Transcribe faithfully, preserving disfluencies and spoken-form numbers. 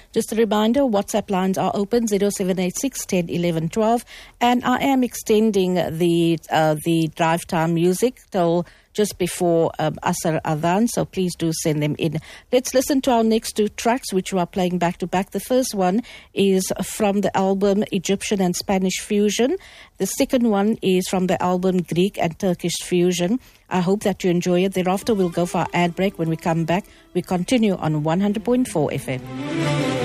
Just a reminder, WhatsApp lines are open zero seven eight six, one zero, one one, one two, and I am extending the uh, the drive time music till just before um, Asr Adhan, so please do send them in. Let's listen to our next two tracks, which we are playing back to back. The first one is from the album Egyptian and Spanish Fusion. The second one is from the album Greek and Turkish Fusion. I hope that you enjoy it. Thereafter, we'll go for our ad break. When we come back, we continue on one hundred point four F M.